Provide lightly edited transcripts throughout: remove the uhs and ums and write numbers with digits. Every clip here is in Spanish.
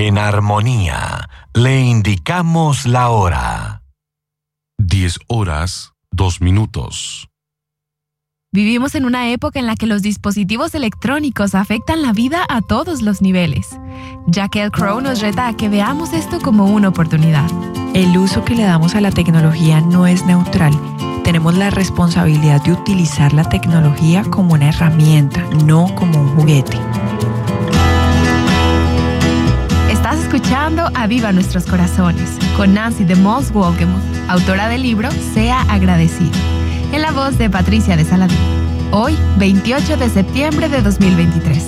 En armonía, le indicamos la hora. 10:02. Vivimos en una época en la que los dispositivos electrónicos afectan la vida a todos los niveles. Jaquel Crow nos reta a que veamos esto como una oportunidad. El uso que le damos a la tecnología no es neutral. Tenemos la responsabilidad de utilizar la tecnología como una herramienta, no como un juguete. Estás escuchando Aviva Nuestros Corazones con Nancy DeMoss Wolgemuth, autora del libro Sea Agradecido, en la voz de Patricia de Saladín. Hoy, 28 de septiembre de 2023.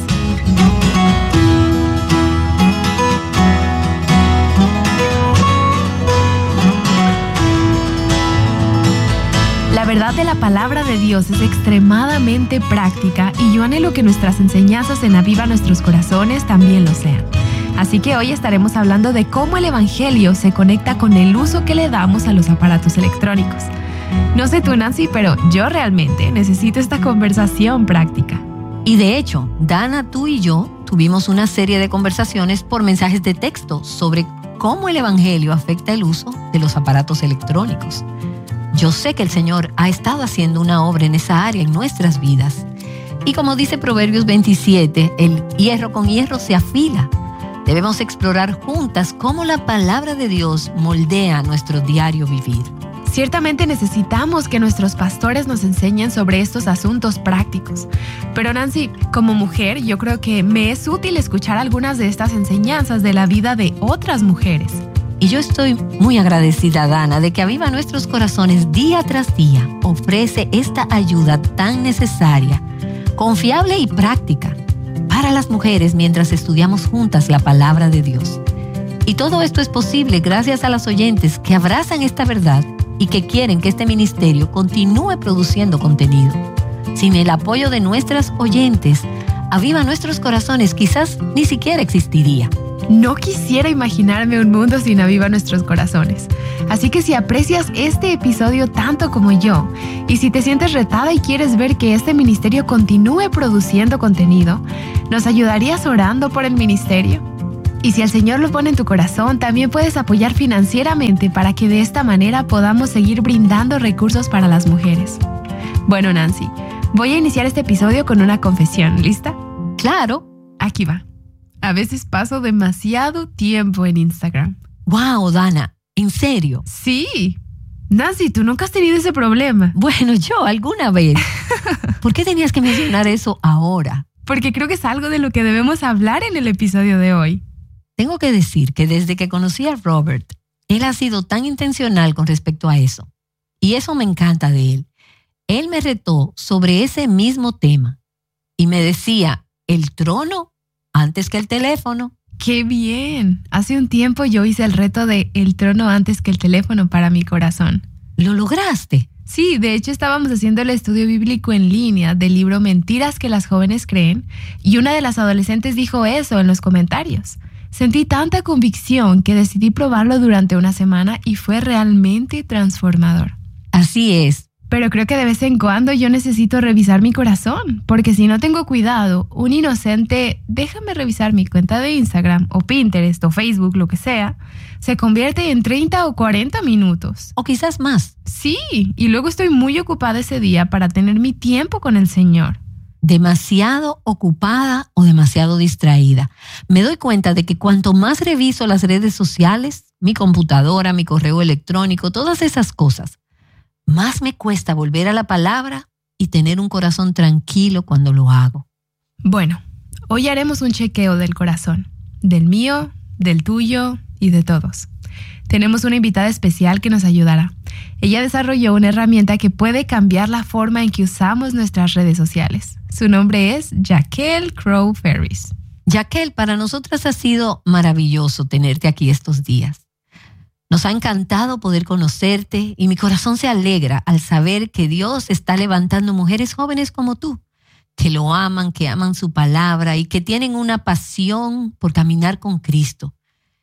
La verdad de la palabra de Dios es extremadamente práctica y yo anhelo que nuestras enseñanzas en Aviva Nuestros Corazones también lo sean. Así que hoy estaremos hablando de cómo el Evangelio se conecta con el uso que le damos a los aparatos electrónicos. No sé tú, Nancy, pero yo realmente necesito esta conversación práctica. Y de hecho, Dana, tú y yo tuvimos una serie de conversaciones por mensajes de texto sobre cómo el Evangelio afecta el uso de los aparatos electrónicos. Yo sé que el Señor ha estado haciendo una obra en esa área en nuestras vidas. Y como dice Proverbios 27, el hierro con hierro se afila. Debemos explorar juntas cómo la palabra de Dios moldea nuestro diario vivir. Ciertamente necesitamos que nuestros pastores nos enseñen sobre estos asuntos prácticos. Pero Nancy, como mujer, yo creo que me es útil escuchar algunas de estas enseñanzas de la vida de otras mujeres. Y yo estoy muy agradecida, Dana, de que Aviva Nuestros Corazones día tras día ofrece esta ayuda tan necesaria, confiable y práctica para las mujeres mientras estudiamos juntas la palabra de Dios. Y todo esto es posible gracias a las oyentes que abrazan esta verdad y que quieren que este ministerio continúe produciendo contenido. Sin el apoyo de nuestras oyentes, Aviva Nuestros Corazones quizás ni siquiera existiría. No quisiera imaginarme un mundo sin Aviva Nuestros Corazones. Así que si aprecias este episodio tanto como yo, y si te sientes retada y quieres ver que este ministerio continúe produciendo contenido, ¿nos ayudarías orando por el ministerio? Y si el Señor lo pone en tu corazón, también puedes apoyar financieramente para que de esta manera podamos seguir brindando recursos para las mujeres. Bueno, Nancy, voy a iniciar este episodio con una confesión. ¿Lista? Claro. Aquí va. A veces paso demasiado tiempo en Instagram. ¡Wow, Dana! ¿En serio? Sí. Nancy, ¿tú nunca has tenido ese problema? Bueno, yo alguna vez. ¿Por qué tenías que mencionar eso ahora? Porque creo que es algo de lo que debemos hablar en el episodio de hoy. Tengo que decir que desde que conocí a Robert, él ha sido tan intencional con respecto a eso. Y eso me encanta de él. Él me retó sobre ese mismo tema y me decía, ¿el trono antes que el teléfono? ¡Qué bien! Hace un tiempo yo hice el reto de el trono antes que el teléfono para mi corazón. ¿Lo lograste? Sí, de hecho estábamos haciendo el estudio bíblico en línea del libro Mentiras que las jóvenes creen y una de las adolescentes dijo eso en los comentarios. Sentí tanta convicción que decidí probarlo durante una semana y fue realmente transformador. Así es. Pero creo que de vez en cuando yo necesito revisar mi corazón, porque si no tengo cuidado, un inocente, déjame revisar mi cuenta de Instagram o Pinterest o Facebook, lo que sea, se convierte en 30 o 40 minutos. O quizás más. Sí, y luego estoy muy ocupada ese día para tener mi tiempo con el Señor. Demasiado ocupada o demasiado distraída. Me doy cuenta de que cuanto más reviso las redes sociales, mi computadora, mi correo electrónico, todas esas cosas, más me cuesta volver a la palabra y tener un corazón tranquilo cuando lo hago. Bueno, hoy haremos un chequeo del corazón, del mío, del tuyo y de todos. Tenemos una invitada especial que nos ayudará. Ella desarrolló una herramienta que puede cambiar la forma en que usamos nuestras redes sociales. Su nombre es Jaquel Crow Ferris. Jaquel, para nosotras ha sido maravilloso tenerte aquí estos días. Nos ha encantado poder conocerte y mi corazón se alegra al saber que Dios está levantando mujeres jóvenes como tú, que lo aman, que aman su palabra y que tienen una pasión por caminar con Cristo.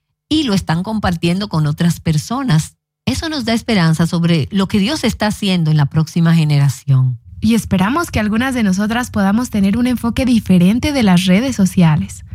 Y lo están compartiendo con otras personas. Eso nos da esperanza sobre lo que Dios está haciendo en la próxima generación. Y esperamos que algunas de nosotras podamos tener un enfoque diferente de las redes sociales.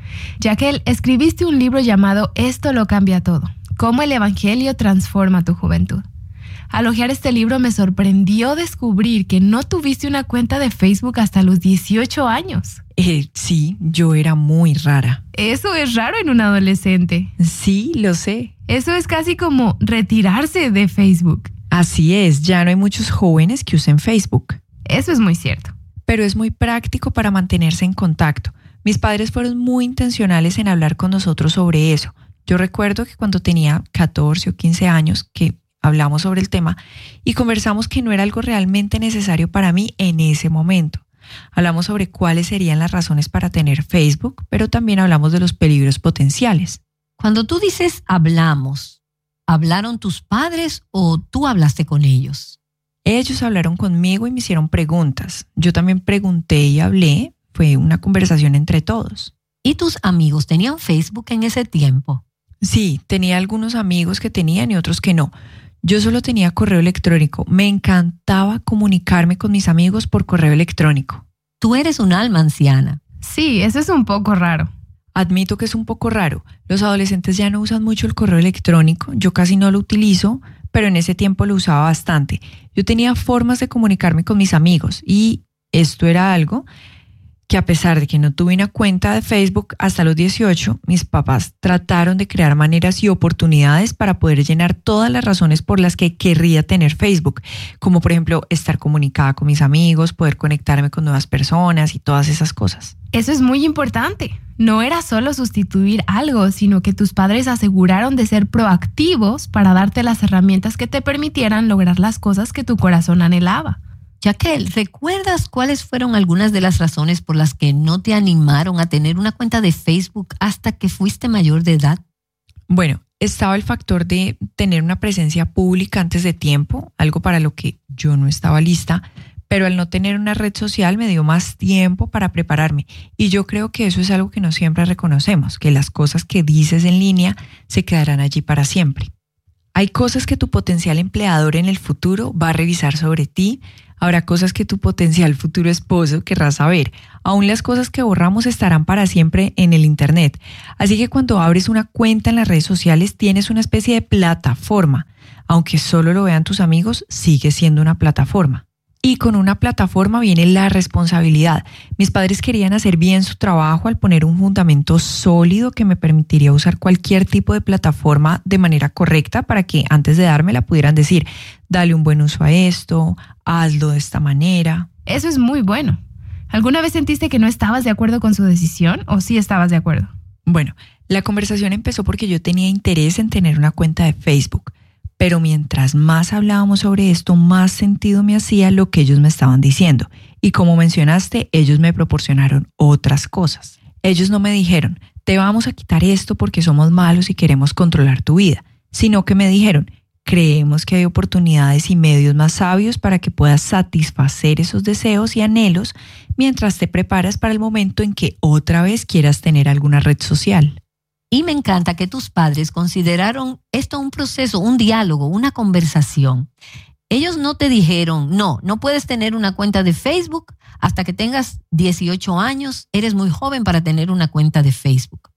Yaquel, escribiste un libro llamado Esto lo cambia todo, cómo el evangelio transforma tu juventud. Al hojear este libro me sorprendió descubrir que no tuviste una cuenta de Facebook hasta los 18 años. Sí, yo era muy rara. Eso es raro en un adolescente. Sí, lo sé. Eso es casi como retirarse de Facebook. Así es, ya no hay muchos jóvenes que usen Facebook. Eso es muy cierto. Pero es muy práctico para mantenerse en contacto. Mis padres fueron muy intencionales en hablar con nosotros sobre eso. Yo recuerdo que cuando tenía 14 o 15 años, que hablamos sobre el tema y conversamos que no era algo realmente necesario para mí en ese momento. Hablamos sobre cuáles serían las razones para tener Facebook, pero también hablamos de los peligros potenciales. Cuando tú dices hablamos, ¿hablaron tus padres o tú hablaste con ellos? Ellos hablaron conmigo y me hicieron preguntas. Yo también pregunté y hablé. Fue una conversación entre todos. ¿Y tus amigos tenían Facebook en ese tiempo? Sí, tenía algunos amigos que tenían y otros que no. Yo solo tenía correo electrónico. Me encantaba comunicarme con mis amigos por correo electrónico. Tú eres un alma anciana. Sí, eso es un poco raro. Admito que es un poco raro. Los adolescentes ya no usan mucho el correo electrónico. Yo casi no lo utilizo, pero en ese tiempo lo usaba bastante. Yo tenía formas de comunicarme con mis amigos y esto era algo que, a pesar de que no tuve una cuenta de Facebook hasta los 18, mis papás trataron de crear maneras y oportunidades para poder llenar todas las razones por las que querría tener Facebook, como por ejemplo estar comunicada con mis amigos, poder conectarme con nuevas personas y todas esas cosas. Eso es muy importante. No era solo sustituir algo, sino que tus padres aseguraron de ser proactivos para darte las herramientas que te permitieran lograr las cosas que tu corazón anhelaba. Yaquel, ¿recuerdas cuáles fueron algunas de las razones por las que no te animaron a tener una cuenta de Facebook hasta que fuiste mayor de edad? Bueno, estaba el factor de tener una presencia pública antes de tiempo, algo para lo que yo no estaba lista, pero al no tener una red social me dio más tiempo para prepararme. Y yo creo que eso es algo que no siempre reconocemos, que las cosas que dices en línea se quedarán allí para siempre. Hay cosas que tu potencial empleador en el futuro va a revisar sobre ti. Habrá cosas que tu potencial futuro esposo querrá saber. Aún las cosas que borramos estarán para siempre en el internet. Así que cuando abres una cuenta en las redes sociales tienes una especie de plataforma. Aunque solo lo vean tus amigos, sigue siendo una plataforma. Y con una plataforma viene la responsabilidad. Mis padres querían hacer bien su trabajo al poner un fundamento sólido que me permitiría usar cualquier tipo de plataforma de manera correcta para que antes de dármela pudieran decir, dale un buen uso a esto, hazlo de esta manera. Eso es muy bueno. ¿Alguna vez sentiste que no estabas de acuerdo con su decisión o sí estabas de acuerdo? Bueno, la conversación empezó porque yo tenía interés en tener una cuenta de Facebook. Pero mientras más hablábamos sobre esto, más sentido me hacía lo que ellos me estaban diciendo. Y como mencionaste, ellos me proporcionaron otras cosas. Ellos no me dijeron, te vamos a quitar esto porque somos malos y queremos controlar tu vida, sino que me dijeron, creemos que hay oportunidades y medios más sabios para que puedas satisfacer esos deseos y anhelos mientras te preparas para el momento en que otra vez quieras tener alguna red social. Y me encanta que tus padres consideraron esto un proceso, un diálogo, una conversación. Ellos no te dijeron, no puedes tener una cuenta de Facebook hasta que tengas 18 años, eres muy joven para tener una cuenta de Facebook.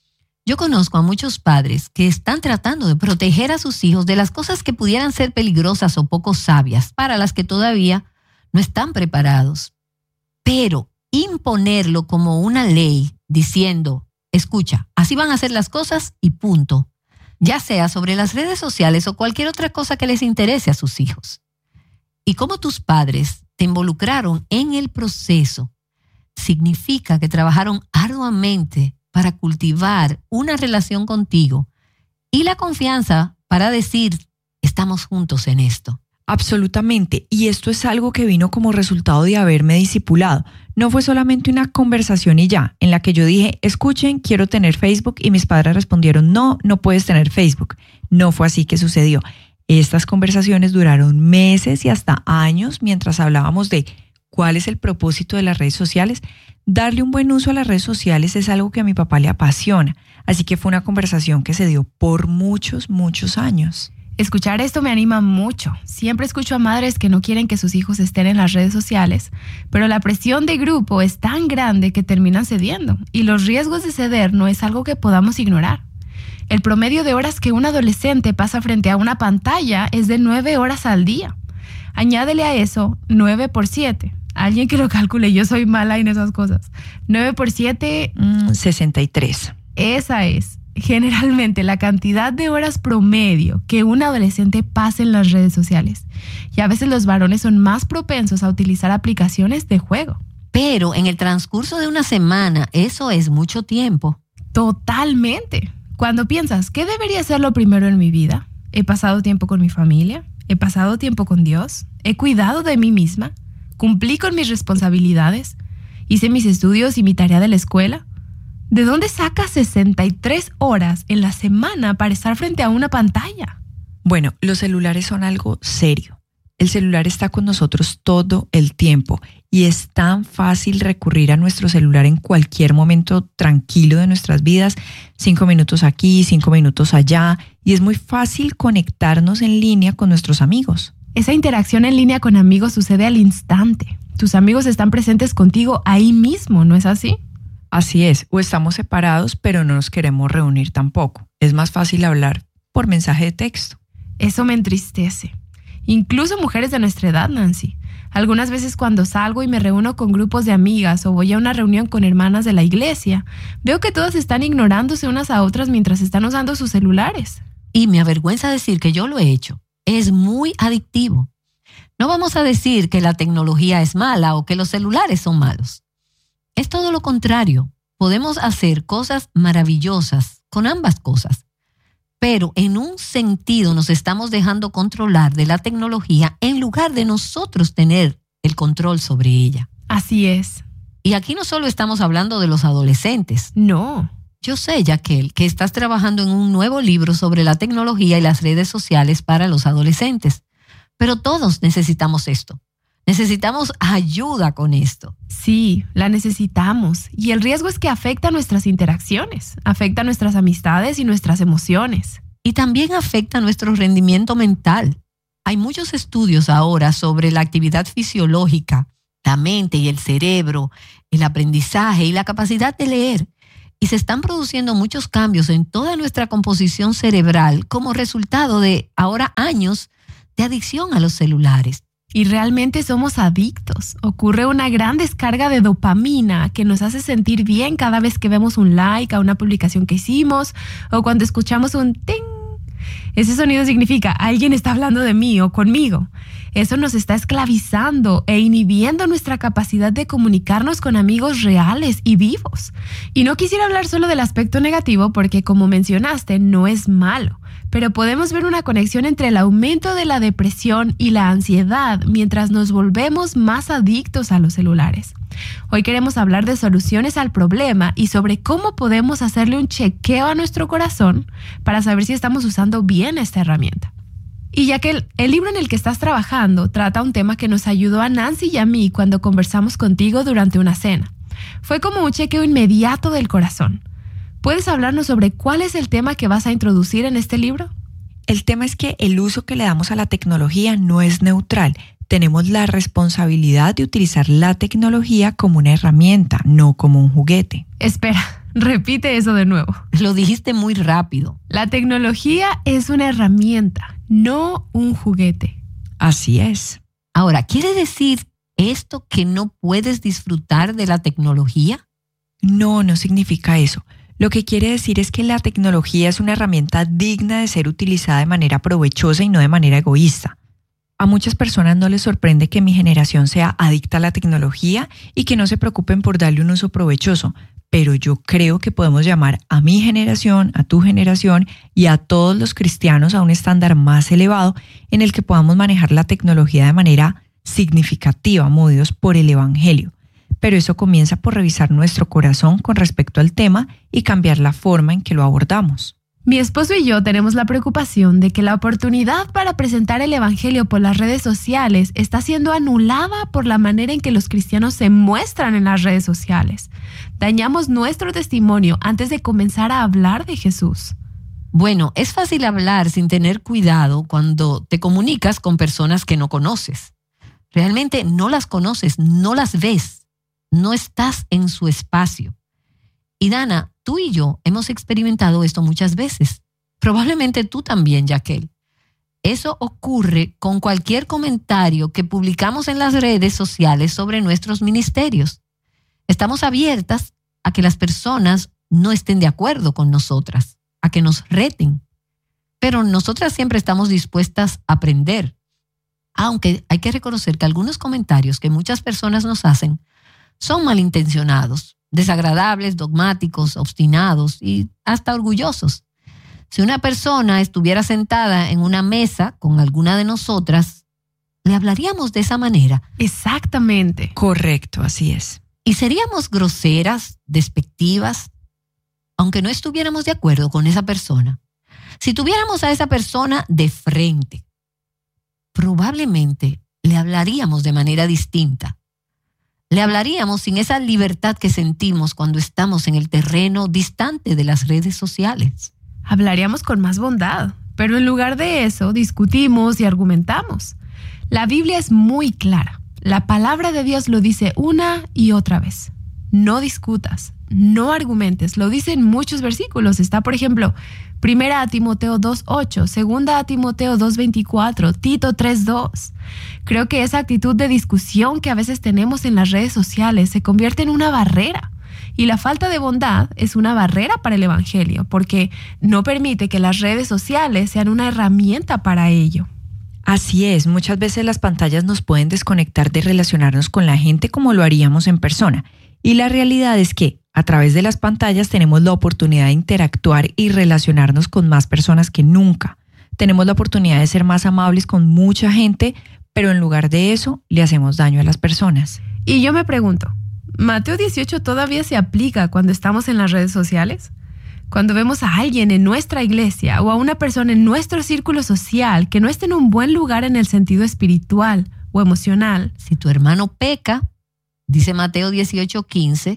Yo conozco a muchos padres que están tratando de proteger a sus hijos de las cosas que pudieran ser peligrosas o poco sabias, para las que todavía no están preparados. Pero imponerlo como una ley diciendo, escucha, así van a ser las cosas y punto. Ya sea sobre las redes sociales o cualquier otra cosa que les interese a sus hijos. Y como tus padres te involucraron en el proceso, significa que trabajaron arduamente para cultivar una relación contigo y la confianza para decir, estamos juntos en esto. Absolutamente, y esto es algo que vino como resultado de haberme discipulado. No fue solamente una conversación y ya, en la que yo dije, escuchen, quiero tener Facebook, y mis padres respondieron, no puedes tener Facebook. No fue así que sucedió. Estas conversaciones duraron meses y hasta años mientras hablábamos de cuál es el propósito de las redes sociales. Darle un buen uso a las redes sociales es algo que a mi papá le apasiona, así que fue una conversación que se dio por muchos años. Escuchar esto me anima mucho. Siempre escucho a madres que no quieren que sus hijos estén en las redes sociales, pero la presión de grupo es tan grande que terminan cediendo, y los riesgos de ceder no es algo que podamos ignorar. El promedio de horas que un adolescente pasa frente a una pantalla es de 9 horas al día. Añádele a eso 9 por 7. Alguien que lo calcule, yo soy mala en esas cosas. 9 por 7... 63. Esa es generalmente la cantidad de horas promedio que un adolescente pasa en las redes sociales. Y a veces los varones son más propensos a utilizar aplicaciones de juego. Pero en el transcurso de una semana, eso es mucho tiempo. Totalmente. Cuando piensas, ¿qué debería ser lo primero en mi vida? ¿He pasado tiempo con mi familia? ¿He pasado tiempo con Dios? ¿He cuidado de mí misma? ¿Cumplí con mis responsabilidades? ¿Hice mis estudios y mi tarea de la escuela? ¿De dónde sacas 63 horas en la semana para estar frente a una pantalla? Bueno, los celulares son algo serio. El celular está con nosotros todo el tiempo y es tan fácil recurrir a nuestro celular en cualquier momento tranquilo de nuestras vidas, 5 minutos aquí, 5 minutos allá, y es muy fácil conectarnos en línea con nuestros amigos. Esa interacción en línea con amigos sucede al instante. Tus amigos están presentes contigo ahí mismo, ¿no es así? Así es, o estamos separados pero no nos queremos reunir tampoco. Es más fácil hablar por mensaje de texto. Eso me entristece. Incluso mujeres de nuestra edad, Nancy. Algunas veces cuando salgo y me reúno con grupos de amigas o voy a una reunión con hermanas de la iglesia, veo que todas están ignorándose unas a otras mientras están usando sus celulares. Y me avergüenza decir que yo lo he hecho. Es muy adictivo. No vamos a decir que la tecnología es mala o que los celulares son malos. Es todo lo contrario. Podemos hacer cosas maravillosas con ambas cosas. Pero en un sentido nos estamos dejando controlar de la tecnología en lugar de nosotros tener el control sobre ella. Así es. Y aquí no solo estamos hablando de los adolescentes. No. Yo sé, Jaquel, que estás trabajando en un nuevo libro sobre la tecnología y las redes sociales para los adolescentes. Pero todos necesitamos esto. Necesitamos ayuda con esto. Sí, la necesitamos. Y el riesgo es que afecta nuestras interacciones, afecta nuestras amistades y nuestras emociones. Y también afecta nuestro rendimiento mental. Hay muchos estudios ahora sobre la actividad fisiológica, la mente y el cerebro, el aprendizaje y la capacidad de leer. Y se están produciendo muchos cambios en toda nuestra composición cerebral como resultado de ahora años de adicción a los celulares. Y realmente somos adictos. Ocurre una gran descarga de dopamina que nos hace sentir bien cada vez que vemos un like a una publicación que hicimos o cuando escuchamos un ting. Ese sonido significa alguien está hablando de mí o conmigo. Eso nos está esclavizando e inhibiendo nuestra capacidad de comunicarnos con amigos reales y vivos. Y no quisiera hablar solo del aspecto negativo porque, como mencionaste, no es malo. Pero podemos ver una conexión entre el aumento de la depresión y la ansiedad mientras nos volvemos más adictos a los celulares. Hoy queremos hablar de soluciones al problema y sobre cómo podemos hacerle un chequeo a nuestro corazón para saber si estamos usando bien esta herramienta. Y ya que el libro en el que estás trabajando trata un tema que nos ayudó a Nancy y a mí cuando conversamos contigo durante una cena. Fue como un chequeo inmediato del corazón. ¿Puedes hablarnos sobre cuál es el tema que vas a introducir en este libro? El tema es que el uso que le damos a la tecnología no es neutral. Tenemos la responsabilidad de utilizar la tecnología como una herramienta, no como un juguete. Espera, repite eso de nuevo. Lo dijiste muy rápido. La tecnología es una herramienta, no un juguete. Así es. Ahora, ¿quiere decir esto que no puedes disfrutar de la tecnología? No, no significa eso. Lo que quiere decir es que la tecnología es una herramienta digna de ser utilizada de manera provechosa y no de manera egoísta. A muchas personas no les sorprende que mi generación sea adicta a la tecnología y que no se preocupen por darle un uso provechoso, pero yo creo que podemos llamar a mi generación, a tu generación y a todos los cristianos a un estándar más elevado en el que podamos manejar la tecnología de manera significativa, movidos por el Evangelio. Pero eso comienza por revisar nuestro corazón con respecto al tema y cambiar la forma en que lo abordamos. Mi esposo y yo tenemos la preocupación de que la oportunidad para presentar el Evangelio por las redes sociales está siendo anulada por la manera en que los cristianos se muestran en las redes sociales. Dañamos nuestro testimonio antes de comenzar a hablar de Jesús. Bueno, es fácil hablar sin tener cuidado cuando te comunicas con personas que no conoces. Realmente no las conoces, no las ves, no estás en su espacio. Y Dana, tú y yo hemos experimentado esto muchas veces. Probablemente tú también, Jaquel. Eso ocurre con cualquier comentario que publicamos en las redes sociales sobre nuestros ministerios. Estamos abiertas a que las personas no estén de acuerdo con nosotras, a que nos reten. Pero nosotras siempre estamos dispuestas a aprender. Aunque hay que reconocer que algunos comentarios que muchas personas nos hacen son malintencionados, desagradables, dogmáticos, obstinados y hasta orgullosos. Si una persona estuviera sentada en una mesa con alguna de nosotras, le hablaríamos de esa manera. Exactamente. Correcto, así es. Y seríamos groseras, despectivas, aunque no estuviéramos de acuerdo con esa persona. Si tuviéramos a esa persona de frente, probablemente le hablaríamos de manera distinta. Le hablaríamos sin esa libertad que sentimos cuando estamos en el terreno distante de las redes sociales. Hablaríamos con más bondad, pero en lugar de eso discutimos y argumentamos. La Biblia es muy clara. La palabra de Dios lo dice una y otra vez. No discutas, no argumentes. Lo dice en muchos versículos. Está, por ejemplo, 1 Timoteo 2:8, 2 Timoteo 2:24, Tito 3:2. Creo que esa actitud de discusión que a veces tenemos en las redes sociales se convierte en una barrera. Y la falta de bondad es una barrera para el evangelio, porque no permite que las redes sociales sean una herramienta para ello. Así es, muchas veces las pantallas nos pueden desconectar de relacionarnos con la gente como lo haríamos en persona. Y la realidad es que a través de las pantallas tenemos la oportunidad de interactuar y relacionarnos con más personas que nunca. Tenemos la oportunidad de ser más amables con mucha gente, pero en lugar de eso le hacemos daño a las personas. Y yo me pregunto, ¿Mateo 18 todavía se aplica cuando estamos en las redes sociales? Cuando vemos a alguien en nuestra iglesia o a una persona en nuestro círculo social que no esté en un buen lugar en el sentido espiritual o emocional. Si tu hermano peca, dice Mateo 18:15,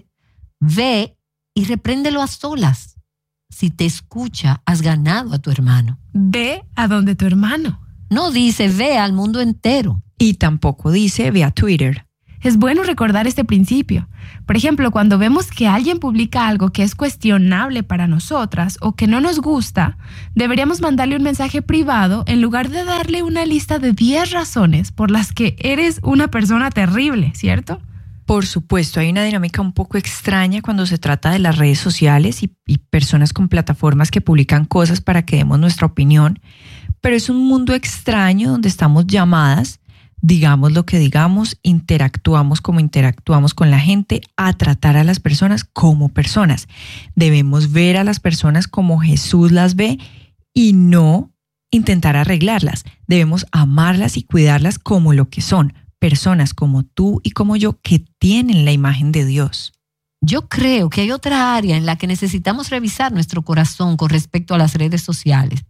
ve y repréndelo a solas. Si te escucha, has ganado a tu hermano. Ve a donde tu hermano. No dice ve al mundo entero. Y tampoco dice ve a Twitter. Es bueno recordar este principio. Por ejemplo, cuando vemos que alguien publica algo que es cuestionable para nosotras o que no nos gusta, deberíamos mandarle un mensaje privado en lugar de darle una lista de 10 razones por las que eres una persona terrible, ¿cierto? Por supuesto, hay una dinámica un poco extraña cuando se trata de las redes sociales y personas con plataformas que publican cosas para que demos nuestra opinión, pero es un mundo extraño donde estamos llamadas, digamos lo que digamos, interactuamos como interactuamos con la gente, a tratar a las personas como personas. Debemos ver a las personas como Jesús las ve y no intentar arreglarlas. Debemos amarlas y cuidarlas como lo que son, personas como tú y como yo que tienen la imagen de Dios. Yo creo que hay otra área en la que necesitamos revisar nuestro corazón con respecto a las redes sociales.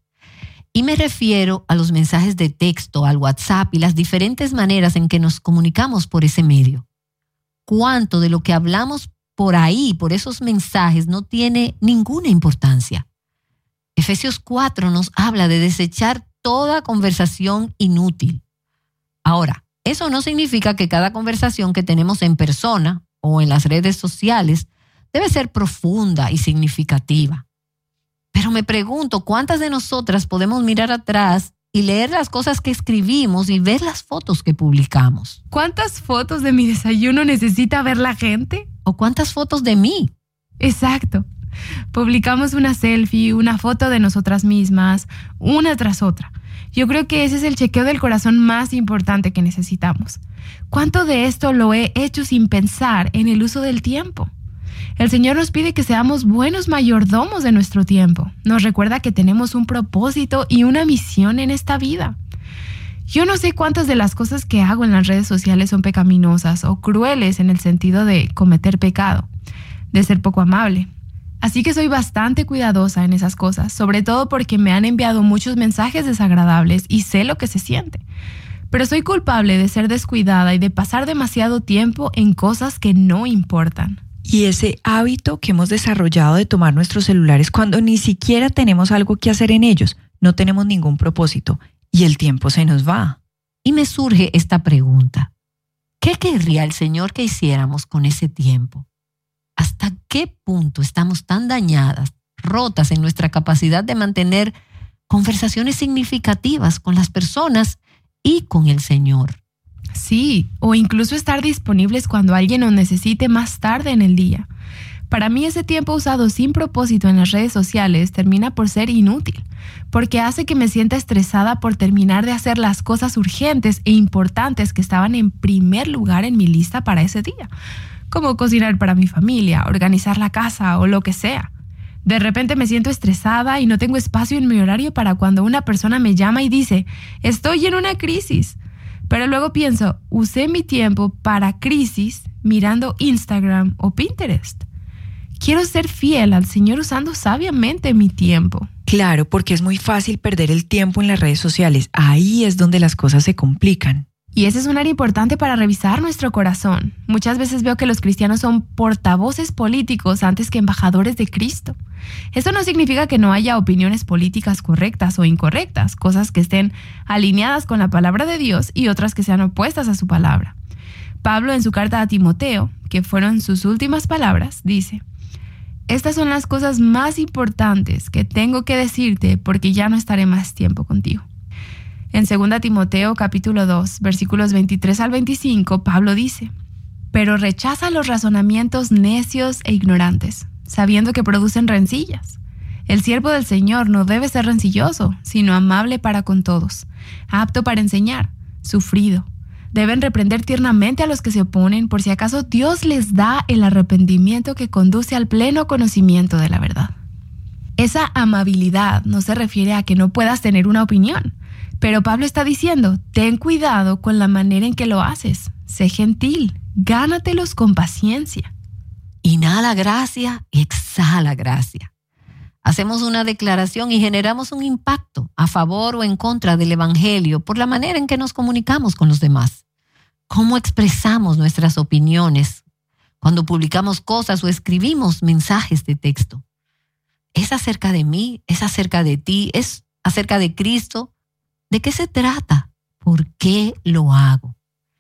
Y me refiero a los mensajes de texto, al WhatsApp y las diferentes maneras en que nos comunicamos por ese medio. ¿Cuánto de lo que hablamos por ahí, por esos mensajes, no tiene ninguna importancia? Efesios 4 nos habla de desechar toda conversación inútil. Ahora, eso no significa que cada conversación que tenemos en persona o en las redes sociales debe ser profunda y significativa. Pero me pregunto, ¿cuántas de nosotras podemos mirar atrás y leer las cosas que escribimos y ver las fotos que publicamos? ¿Cuántas fotos de mi desayuno necesita ver la gente? ¿O cuántas fotos de mí? Exacto. Publicamos una selfie, una foto de nosotras mismas, una tras otra. Yo creo que ese es el chequeo del corazón más importante que necesitamos. ¿Cuánto de esto lo he hecho sin pensar en el uso del tiempo? El Señor nos pide que seamos buenos mayordomos de nuestro tiempo. Nos recuerda que tenemos un propósito y una misión en esta vida. Yo no sé cuántas de las cosas que hago en las redes sociales son pecaminosas o crueles en el sentido de cometer pecado, de ser poco amable. Así que soy bastante cuidadosa en esas cosas, sobre todo porque me han enviado muchos mensajes desagradables y sé lo que se siente. Pero soy culpable de ser descuidada y de pasar demasiado tiempo en cosas que no importan. Y ese hábito que hemos desarrollado de tomar nuestros celulares cuando ni siquiera tenemos algo que hacer en ellos, no tenemos ningún propósito y el tiempo se nos va. Y me surge esta pregunta. ¿Qué querría el Señor que hiciéramos con ese tiempo? ¿Hasta qué punto estamos tan dañadas, rotas en nuestra capacidad de mantener conversaciones significativas con las personas y con el Señor? Sí, o incluso estar disponibles cuando alguien nos necesite más tarde en el día. Para mí ese tiempo usado sin propósito en las redes sociales termina por ser inútil, porque hace que me sienta estresada por terminar de hacer las cosas urgentes e importantes que estaban en primer lugar en mi lista para ese día, como cocinar para mi familia, organizar la casa o lo que sea. De repente me siento estresada y no tengo espacio en mi horario para cuando una persona me llama y dice, estoy en una crisis. Pero luego pienso, usé mi tiempo para crisis mirando Instagram o Pinterest. Quiero ser fiel al Señor usando sabiamente mi tiempo. Claro, porque es muy fácil perder el tiempo en las redes sociales. Ahí es donde las cosas se complican. Y ese es un área importante para revisar nuestro corazón. Muchas veces veo que los cristianos son portavoces políticos antes que embajadores de Cristo. Esto no significa que no haya opiniones políticas correctas o incorrectas, cosas que estén alineadas con la palabra de Dios y otras que sean opuestas a su palabra. Pablo en su carta a Timoteo, que fueron sus últimas palabras, dice, estas son las cosas más importantes que tengo que decirte porque ya no estaré más tiempo contigo. En 2 Timoteo capítulo 2, versículos 23 al 25, Pablo dice, pero rechaza los razonamientos necios e ignorantes, sabiendo que producen rencillas. El siervo del Señor no debe ser rencilloso, sino amable para con todos, apto para enseñar, sufrido. Deben reprender tiernamente a los que se oponen, por si acaso Dios les da el arrepentimiento que conduce al pleno conocimiento de la verdad. Esa amabilidad no se refiere a que no puedas tener una opinión, pero Pablo está diciendo, ten cuidado con la manera en que lo haces. Sé gentil, gánatelos con paciencia. Inhala gracia y exhala gracia. Hacemos una declaración y generamos un impacto a favor o en contra del Evangelio por la manera en que nos comunicamos con los demás. ¿Cómo expresamos nuestras opiniones cuando publicamos cosas o escribimos mensajes de texto? ¿Es acerca de mí? ¿Es acerca de ti? ¿Es acerca de Cristo? ¿De qué se trata? ¿Por qué lo hago?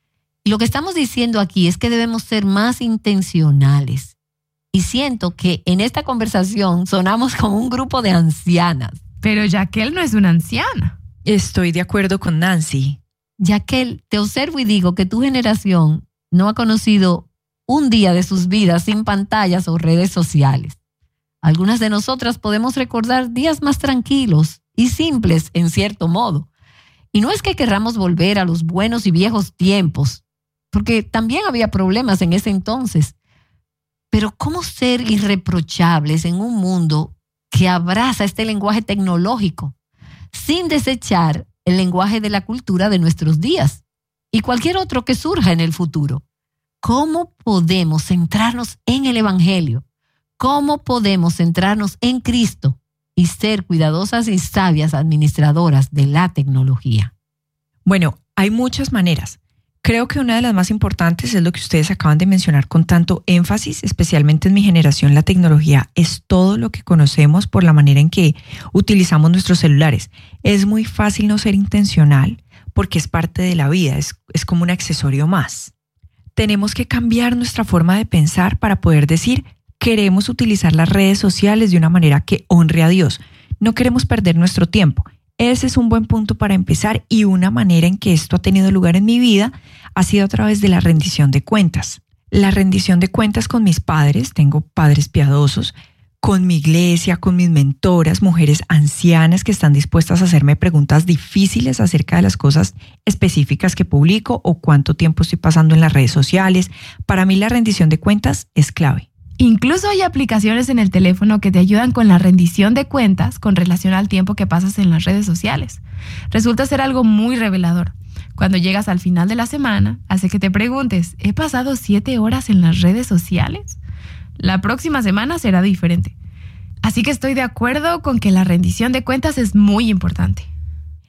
Y lo que estamos diciendo aquí es que debemos ser más intencionales. Y siento que en esta conversación sonamos como un grupo de ancianas. Pero Yaquel no es una anciana. Estoy de acuerdo con Nancy. Yaquel, te observo y digo que tu generación no ha conocido un día de sus vidas sin pantallas o redes sociales. Algunas de nosotras podemos recordar días más tranquilos y simples en cierto modo. Y no es que querramos volver a los buenos y viejos tiempos, porque también había problemas en ese entonces. Pero ¿cómo ser irreprochables en un mundo que abraza este lenguaje tecnológico sin desechar el lenguaje de la cultura de nuestros días y cualquier otro que surja en el futuro? ¿Cómo podemos centrarnos en el Evangelio? ¿Cómo podemos centrarnos en Cristo y ser cuidadosas y sabias administradoras de la tecnología? Bueno, hay muchas maneras. Creo que una de las más importantes es lo que ustedes acaban de mencionar con tanto énfasis, especialmente en mi generación. La tecnología es todo lo que conocemos por la manera en que utilizamos nuestros celulares. Es muy fácil no ser intencional porque es parte de la vida, es como un accesorio más. Tenemos que cambiar nuestra forma de pensar para poder decir, queremos utilizar las redes sociales de una manera que honre a Dios. No queremos perder nuestro tiempo. Ese es un buen punto para empezar y una manera en que esto ha tenido lugar en mi vida ha sido a través de la rendición de cuentas. La rendición de cuentas con mis padres, tengo padres piadosos, con mi iglesia, con mis mentoras, mujeres ancianas que están dispuestas a hacerme preguntas difíciles acerca de las cosas específicas que publico o cuánto tiempo estoy pasando en las redes sociales. Para mí la rendición de cuentas es clave. Incluso hay aplicaciones en el teléfono que te ayudan con la rendición de cuentas con relación al tiempo que pasas en las redes sociales. Resulta ser algo muy revelador. Cuando llegas al final de la semana, hace que te preguntes, ¿he pasado 7 horas en las redes sociales? La próxima semana será diferente. Así que estoy de acuerdo con que la rendición de cuentas es muy importante.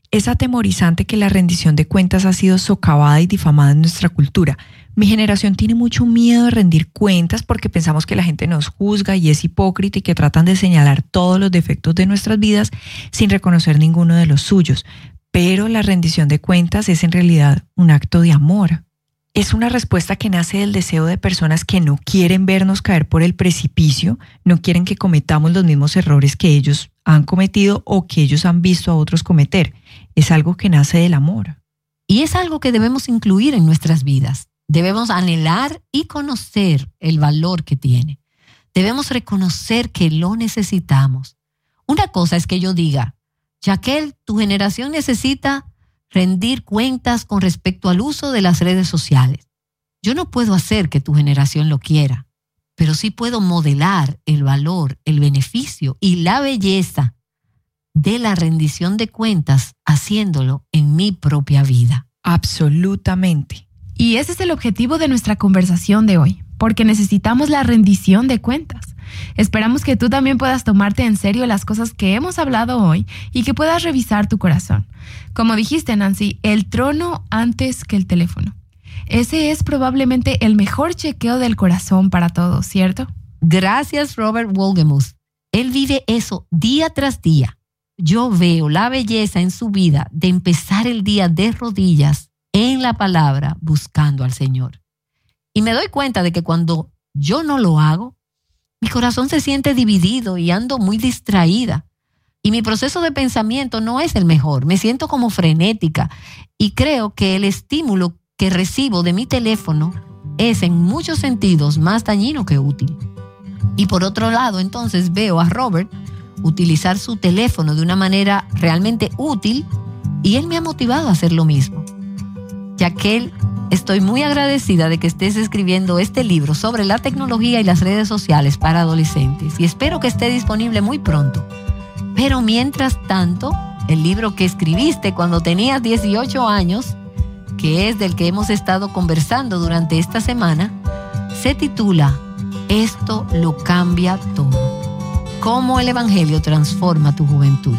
Es atemorizante que la rendición de cuentas ha sido socavada y difamada en nuestra cultura. Mi generación tiene mucho miedo de rendir cuentas porque pensamos que la gente nos juzga y es hipócrita y que tratan de señalar todos los defectos de nuestras vidas sin reconocer ninguno de los suyos. Pero la rendición de cuentas es en realidad un acto de amor. Es una respuesta que nace del deseo de personas que no quieren vernos caer por el precipicio, no quieren que cometamos los mismos errores que ellos han cometido o que ellos han visto a otros cometer. Es algo que nace del amor. Y es algo que debemos incluir en nuestras vidas. Debemos anhelar y conocer el valor que tiene. Debemos reconocer que lo necesitamos. Una cosa es que yo diga, Jaquel, tu generación necesita rendir cuentas con respecto al uso de las redes sociales. Yo no puedo hacer que tu generación lo quiera, pero sí puedo modelar el valor, el beneficio y la belleza de la rendición de cuentas haciéndolo en mi propia vida. Absolutamente. Y ese es el objetivo de nuestra conversación de hoy, porque necesitamos la rendición de cuentas. Esperamos que tú también puedas tomarte en serio las cosas que hemos hablado hoy y que puedas revisar tu corazón. Como dijiste, Nancy, el trono antes que el teléfono. Ese es probablemente el mejor chequeo del corazón para todos, ¿cierto? Gracias, Robert Wolgemuth. Él vive eso día tras día. Yo veo la belleza en su vida de empezar el día de rodillas en la palabra buscando al Señor. Y me doy cuenta de que cuando yo no lo hago, mi corazón se siente dividido y ando muy distraída. Y mi proceso de pensamiento no es el mejor. Me siento como frenética y creo que el estímulo que recibo de mi teléfono es en muchos sentidos más dañino que útil. Y por otro lado, entonces veo a Robert utilizar su teléfono de una manera realmente útil y él me ha motivado a hacer lo mismo. Jaquel, estoy muy agradecida de que estés escribiendo este libro sobre la tecnología y las redes sociales para adolescentes y espero que esté disponible muy pronto. Pero mientras tanto, el libro que escribiste cuando tenías 18 años, que es del que hemos estado conversando durante esta semana, se titula Esto lo cambia todo. Cómo el Evangelio transforma tu juventud.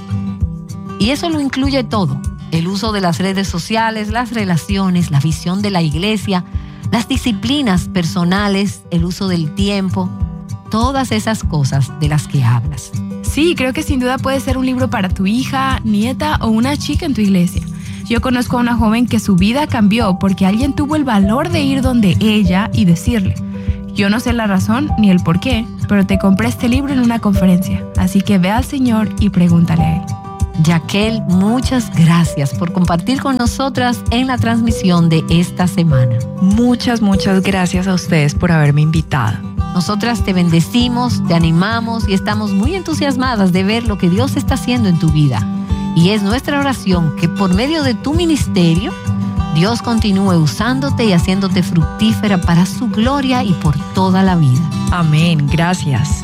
Y eso lo incluye todo. El uso de las redes sociales, las relaciones, la visión de la iglesia, las disciplinas personales, el uso del tiempo, todas esas cosas de las que hablas. Sí, creo que sin duda puede ser un libro para tu hija, nieta o una chica en tu iglesia. Yo conozco a una joven que su vida cambió porque alguien tuvo el valor de ir donde ella y decirle: yo no sé la razón ni el por qué, pero te compré este libro en una conferencia, así que ve al Señor y pregúntale a Él. Jaquel, muchas gracias por compartir con nosotras en la transmisión de esta semana. Muchas gracias a ustedes por haberme invitado. Nosotras te bendecimos, te animamos y estamos muy entusiasmadas de ver lo que Dios está haciendo en tu vida. Y es nuestra oración que por medio de tu ministerio, Dios continúe usándote y haciéndote fructífera para su gloria y por toda la vida. Amén, gracias.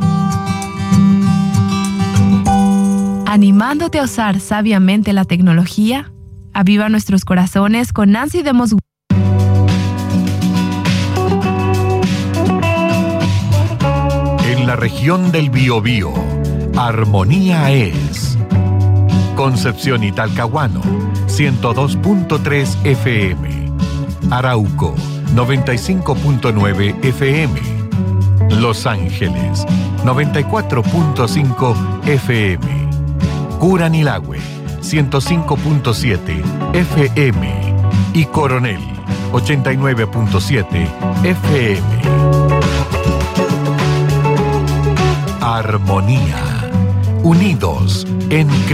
Animándote a usar sabiamente la tecnología, aviva nuestros corazones con Nancy DeMoss. En la región del Biobío, Armonía es Concepción y Talcahuano, 102.3 FM. Arauco, 95.9 FM. Los Ángeles, 94.5 FM. Curanilahue, 105.7 FM. Y Coronel, 89.7 FM. Armonía. Unidos en